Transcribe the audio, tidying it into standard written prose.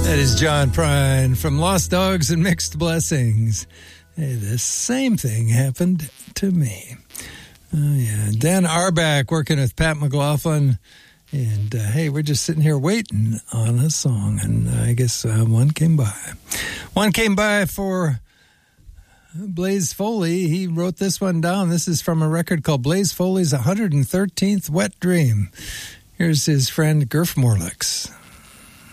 That is John Prine from Lost Dogs and Mixed Blessings. Hey, the same thing happened to me. Oh, yeah. Dan Arback working with Pat McLaughlin. And, hey, we're just sitting here waiting on a song. And I guess one came by. One came by for Blaze Foley. He wrote this one down. This is from a record called Blaze Foley's 113th Wet Dream. Here's his friend Gurf Morlix.